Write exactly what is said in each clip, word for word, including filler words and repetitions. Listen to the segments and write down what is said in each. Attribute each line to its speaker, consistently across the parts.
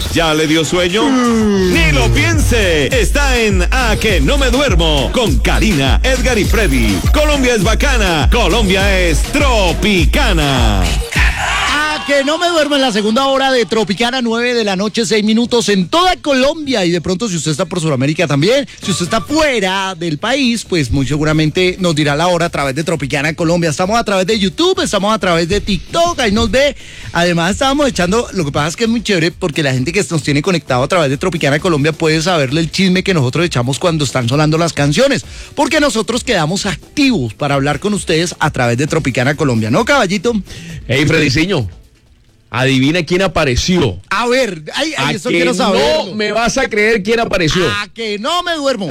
Speaker 1: ¿Ya le dio sueño? Ni lo piense. Está en A que no me duermo con Karina, Edgar y Freddy. Colombia es bacana. Colombia es tropicana.
Speaker 2: A que no me duermo en la segunda hora de Tropicana, nueve de la noche, seis minutos en toda Colombia. Y de pronto, si usted está por Sudamérica también, si usted está fuera del país, pues muy seguramente nos dirá la hora a través de Tropicana Colombia. Estamos a través de YouTube, estamos a través de TikTok, ahí nos ve. Además, estábamos echando, lo que pasa es que es muy chévere porque la gente que nos tiene conectado a través de Tropicana Colombia puede saberle el chisme que nosotros echamos cuando están sonando las canciones. Porque nosotros quedamos activos para hablar con ustedes a través de Tropicana Colombia, ¿no, caballito?
Speaker 3: Hey, Frediciño, adivina quién apareció.
Speaker 2: A ver, ay, ay,
Speaker 3: A
Speaker 2: eso
Speaker 3: que
Speaker 2: quiero saber.
Speaker 3: no me vas a creer quién apareció.
Speaker 2: A que no me duermo.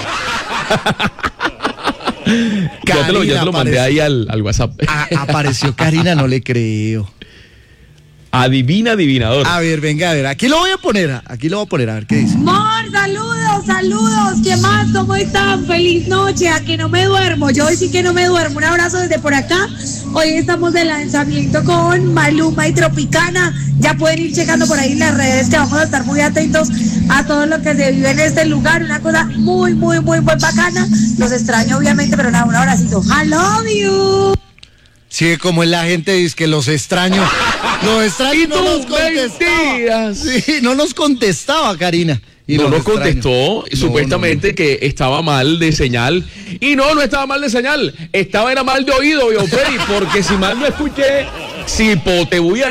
Speaker 3: Ya te lo, ya te lo mandé
Speaker 2: apareció.
Speaker 3: ahí al, al WhatsApp.
Speaker 2: A- apareció Karina, no le creo.
Speaker 3: Adivina, adivinador.
Speaker 2: A ver, venga, a ver, aquí lo voy a poner, aquí lo voy a poner, a ver qué dice.
Speaker 4: Amor, saludos, saludos. ¿Qué más? ¿Cómo están? Feliz noche. A que no me duermo. Yo hoy sí que no me duermo. Un abrazo desde por acá. Hoy estamos de lanzamiento con Maluma y Tropicana. Ya pueden ir checando por ahí en las redes que vamos a estar muy atentos a todo lo que se vive en este lugar. Una cosa muy, muy, muy, muy bacana. Los extraño, obviamente, pero nada, un abracito. I love you.
Speaker 2: Sí, como es la gente, dice que los extraño. Los extraño y no
Speaker 3: tú,
Speaker 2: nos contestaba.
Speaker 3: mentiras.
Speaker 2: Sí, no nos contestaba, Karina. Y
Speaker 3: no
Speaker 2: los
Speaker 3: nos
Speaker 2: extraño.
Speaker 3: contestó,
Speaker 2: No,
Speaker 3: supuestamente
Speaker 2: no, no.
Speaker 3: que estaba mal de señal. Y no, no estaba mal de señal, estaba era mal de oído, yo, Freddy, porque si mal no escuché, si po, te voy a